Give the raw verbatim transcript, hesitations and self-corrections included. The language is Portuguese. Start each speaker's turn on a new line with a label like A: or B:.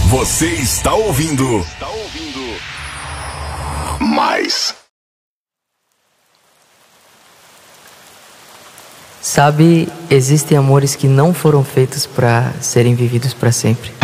A: Você está ouvindo. Está ouvindo. Mais.
B: Sabe, existem amores que não foram feitos para serem vividos para sempre.